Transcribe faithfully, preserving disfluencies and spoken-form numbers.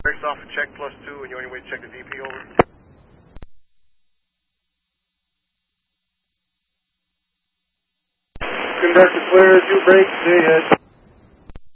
Brakes off and check plus two, and you on your way to check the D P, over. Conductor clear, two brakes, stay ahead.